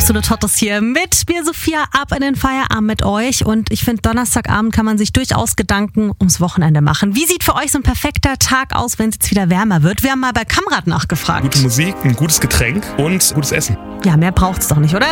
Absolut Hottes hier mit mir, Sophia, ab in den Feierabend mit euch. Und ich finde, Donnerstagabend kann man sich durchaus Gedanken ums Wochenende machen. Wie sieht für euch so ein perfekter Tag aus, wenn es jetzt wieder wärmer wird? Wir haben mal bei Kamrat nachgefragt. Gute Musik, ein gutes Getränk und gutes Essen. Ja, mehr braucht's doch nicht, oder?